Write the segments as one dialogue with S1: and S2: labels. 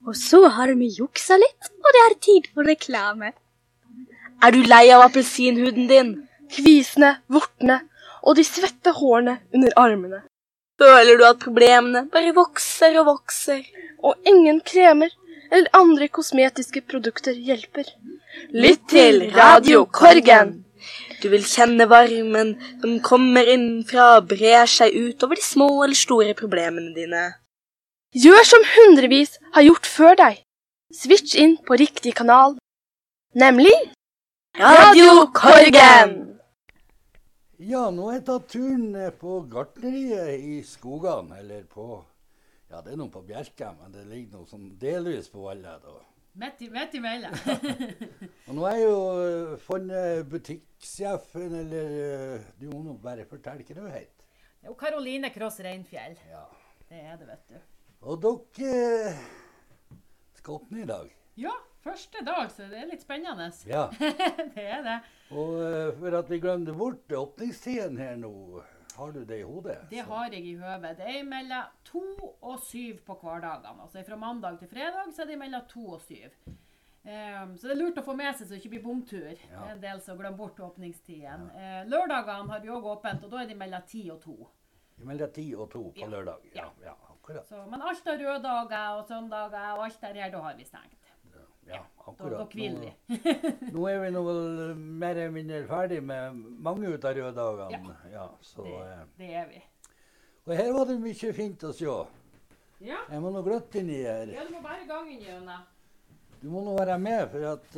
S1: Og så har vi juksa litt, og det er tid for reklame. Er du lei av appelsinhuden din?
S2: Kvisene, vortene og de svette hårene under armene.
S1: Føler du at problemene bare vokser og vokser?
S2: Og ingen kremer eller andre kosmetiske produkter hjelper.
S1: Lytt til Radio Korgen! Du vil kjenne varmen som kommer innenfra og brer seg ut over de små eller store problemene dine.
S2: Gjør som hundrevis har gjort før deg. Switch inn på riktig kanal. Nemlig Radio Korgen!
S3: Ja, nå har jeg tatt turen på gartneriet i Skogene, eller på, ja, det er noe på Bjerke, men det ligger noe sånn delvis på Valle da.
S4: Midt imellom.
S3: Og nå har jeg jo funnet butikksjefen, eller du må nå bare fortelle hva du heter.
S4: Det er jo Karoline Kross Reinfjell.
S3: Ja.
S4: Det er det, vet du.
S3: Og dere skal åpne i dag.
S4: Ja, første dag, så det er litt spennende.
S3: Ja.
S4: Det er det.
S3: Og for at vi glemte bort åpningstiden her nå, har du det i hodet?
S4: Det har jeg i høvet. Det er mellom 2 og 7 på hverdagene. Altså fra mandag til fredag så er det mellom 2 og 7. Så det er lurt å få med seg så det ikke blir bomtur. Ja. Det er en del som glemmer bort åpningstiden. Ja. Lørdagene har vi også åpent, og da er det mellom 10 og 2.
S3: Mellom 10 og 2 på lørdag? Ja, ja, akkurat.
S4: Så, men alt av røddager og søndager og alt der her, da har vi stengt.
S3: Ja, akkurat.
S4: Da hviler vi.
S3: Nå er vi nå vel mer eller mindre ferdig med mange ut av røddagene. Ja, så,
S4: det er vi.
S3: Og her var det mye fint å se.
S4: Ja.
S3: Jeg må nå gløtte inn i her.
S4: Ja, du må bare gangen gjennom.
S3: Du må nå være med, for at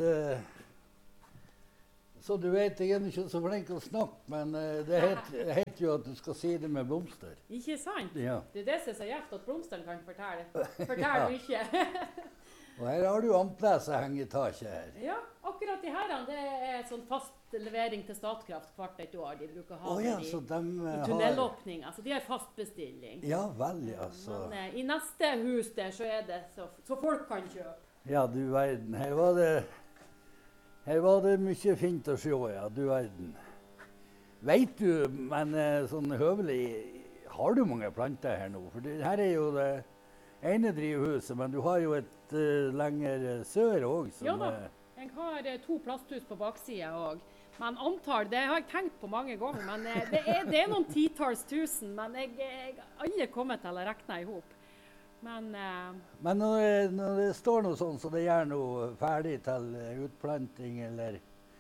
S3: så du vet, jeg er ikke så flink å snakke, men det heter jo at du skal si det med blomster.
S4: Ikke sant?
S3: Ja.
S4: Det er det som er så gjevt at blomsteren kan fortelle mye.
S3: Og her har du amplese hengetaket her.
S4: Ja, akkurat de her, det er sånn fast levering til Statkraft hvert et år. De bruker å ha i tunnelåpning. Altså, de har fast bestilling.
S3: Ja, vel, altså.
S4: Men i neste hus der så er det så folk kan kjøpe.
S3: Ja, du verden. Her var det mye fint å se, ja, du verden. Vet du, men sånn høvelig, har du mange planter her nå? For her er jo det ene drivhuset, men du har jo et lenger sør også.
S4: Ja da, jeg har 2 plasthus på baksiden også. Men antall, det har jeg tenkt på mange ganger, men det er noen titalls tusen, men jeg har aldri kommet til å regne i hop. Men
S3: når det står noe sånn, så det gjør noe ferdig til utplanting, eller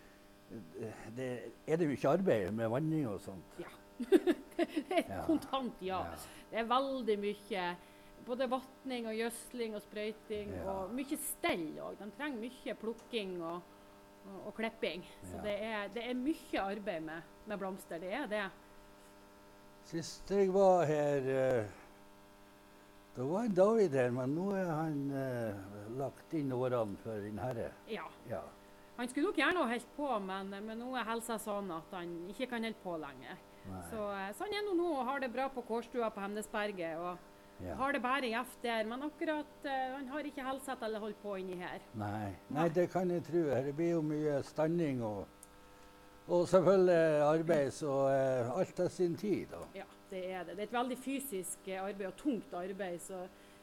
S3: er det mye arbeid med vanning og sånt?
S4: Ja, det er kontant, ja. Det er veldig mye, både vattning og gjødsling og sprøyting, og mye stell også. De trenger mye plukking og klipping. Så det er mye arbeid med blomster, det er det.
S3: Sist jeg var her, da var David her, men nå er han lagt inn årene for din herre.
S4: Ja. Han skulle nok gjerne ha helt på, men nå er helsa sånn at han ikke kan helt på lenger. Så han er nå og har det bra på Kårstua på Hemnesberget, og har det bare gjeft der, men akkurat han har ikke helsa til å holde på inni her.
S3: Nei, det kan jeg tro. Det blir jo mye standing og selvfølgelig arbeid, så alt er sin tid da.
S4: Ja, det er det. Det er et veldig fysisk arbeid og tungt arbeid, så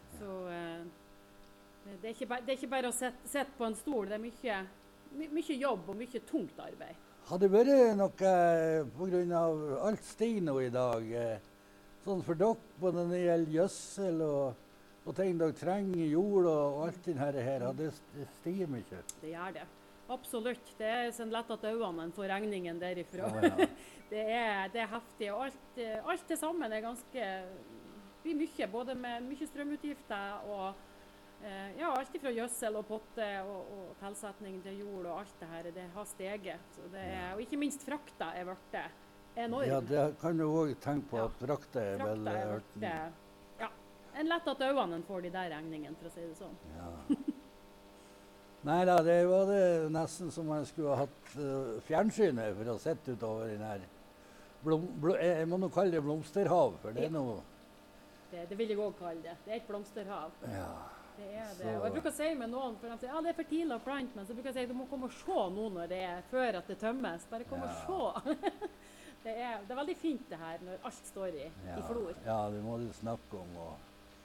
S4: det er ikke bare å sette på en stol, det er mye jobb og mye tungt arbeid.
S3: Har det vært noe på grunn av alt stiger nå i dag, sånn for dere, både når det gjelder gjødsel og ting dere trenger, jord og alt det her, har det stiger mye? Det
S4: gjør det. Absolutt. Det er sånn lett at øynene får regningen derifra. Det er heftig, og alt til sammen er blir mye, både med mye strømutgifter og alt fra gjødsel og potte og tilsetning til jord og alt det her, det har steget. Så og ikke minst frakta er vært enorm.
S3: Ja, det kan du også tenke på at frakta er vel hørt.
S4: En lett at øynene får de der regningene, for å si det sånn.
S3: Ja. Nei da, det var det nesten som man skulle ha hatt fjernsynet for å sette utover den her. Jeg må nå kalle det blomsterhav, for det er noe...
S4: Det vil jeg også kalle det. Det er et blomsterhav.
S3: Ja.
S4: Det er det. Og jeg bruker å si med noen, for de sier, det er for tidlig å plante, men så bruker jeg å si, du må komme og se nå når det er før at det tømmes. Bare kom og se. Det er veldig fint det her, når alt står i flor.
S3: Ja, det må du snakke om.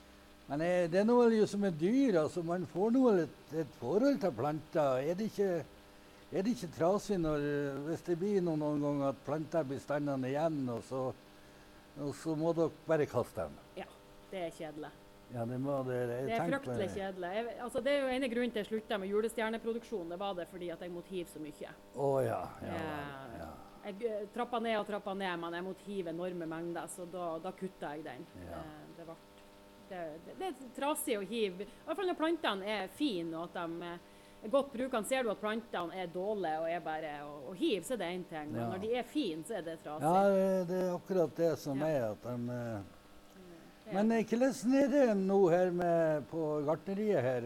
S3: Men det er noe jo som er dyr, altså man får noe et forhold til planter. Er det ikke trasig hvis det blir noen ganger at planter blir stående igjen, og så må dere bare kaste dem?
S4: Ja, det er kjedelig.
S3: Ja, det må det.
S4: Det er fryktelig kjedelig. Altså, det er jo ene grunnen til jeg sluttet med julestjerneproduksjon. Det var det fordi at jeg måtte hive så mye.
S3: Ja.
S4: Jeg trappet ned, men jeg måtte hive enorme mengder, så da kuttet jeg den.
S3: Ja.
S4: Det er trasig å hive. I hvert fall når plantene er fine, og at de er godt brukende. Ser du at plantene er dårlige og er bare å hive, så er det en ting. Men når de er fine, så er det trasig.
S3: Ja, det er akkurat det som er at de... Men hvordan er det nå her på gartneriet her?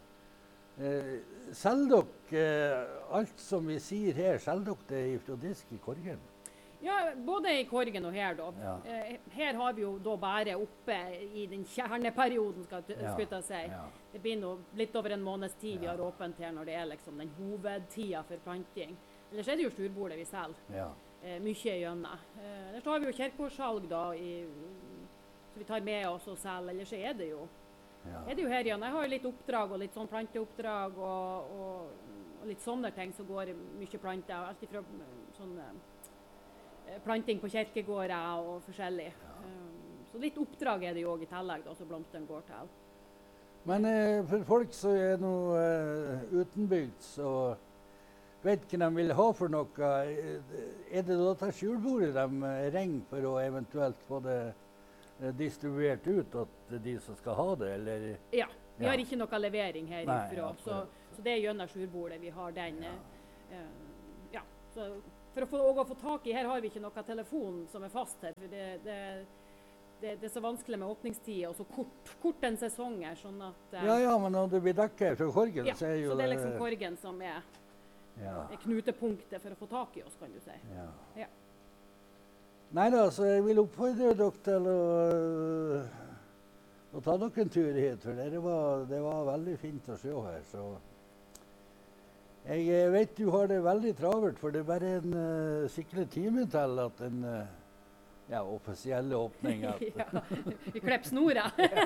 S3: Selger dere alt som vi sier her, selger dere det fra disk i Korgen?
S4: Ja, både i Korgen og her da.
S3: Ja.
S4: Her har vi jo da bare oppe i den kjerneperioden, skulle jeg si.
S3: Ja.
S4: Det blir nå litt over en måneds tid vi har åpent her når det er liksom den hovedtida for planting. Ellers er det jo storbordet vi selger.
S3: Ja.
S4: Mye gjennom. Ellers har vi jo kirkeårssalg da, så vi tar med oss og selger, ellers er det jo her igjen. Jeg har jo litt oppdrag og litt sånn planteoppdrag og litt sånne ting som går mye planter. Alt fra sånn planting på kirkegårder og forskjellig. Så litt oppdrag er det jo også i tillegg da, så blomsteren går til.
S3: Men for folk som er noe utenbygd, så vet ikke de vil ha for noe. Er det da til skjulbordet de ringer for å eventuelt få det distribuert ut til de som skal ha det, eller?
S4: Ja, vi har ikke noe levering herifra, så det er gjennom skjulbordet vi har den. Så for å få tak i, her har vi ikke noe telefon som er fast her, for det er så vanskelig med åpningstid, og så kort en sesong her, sånn at...
S3: Ja, men når det blir dekket fra Korgen, så er jo det...
S4: så det er liksom Korgen som er knutepunktet for å få tak i oss, kan du si. Ja.
S3: Nei da, så jeg vil oppfordre dere til å ta dere en tur hit, for det var veldig fint å se her. Så jeg vet du har det veldig travelt, for det er bare en skikkelig time til at den offisielle åpningen.
S4: Vi klipper snora.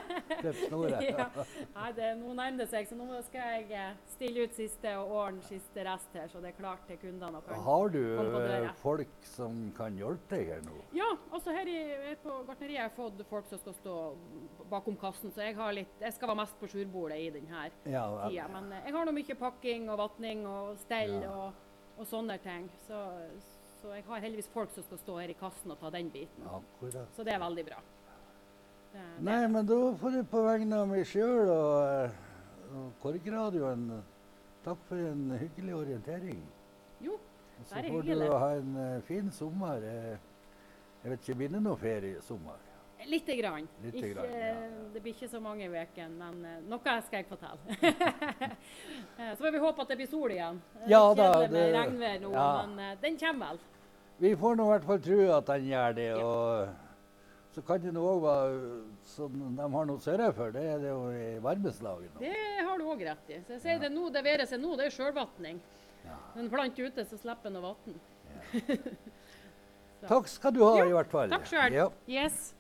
S4: Nå nærmer det seg, så nå skal jeg stille ut siste og ordne siste rest her, så det er klart til kundene.
S3: Har du folk som kan hjelpe deg her nå? Ja,
S4: altså her på gartneriet har jeg fått folk som skal stå bakom kassen, så jeg skal være mest på skjulbordet i denne tida. Men jeg har nå mye pakking og vattning og stell og sånne ting, så jeg har heldigvis folk som skal stå her i kassen og ta den biten.
S3: Akkurat.
S4: Så det er veldig bra.
S3: Nei, men da får jeg på vegne av meg selv og Korgradioen takk for en hyggelig orientering.
S4: Jo,
S3: det er hyggelig. Så får du ha en fin sommer. Jeg vet ikke, blir det noe ferie i sommer?
S4: Litt grann. Det blir ikke så mange veker, men noe skal jeg fortelle. Så får vi håpe at det blir sol igjen. Kjedelig med regnvær nå, men den kommer vel.
S3: Vi får nå i hvert fall tro at den gjør det, og så kan det nå også være som de har noe sørre for, det er det jo i varmeslaget.
S4: Det har du også rett i. Så jeg sier det nå, det været seg nå, det er selvvattning. Men plant ute, så slipper den å vatten.
S3: Takk skal du ha i hvert fall.
S4: Takk selv. Yes.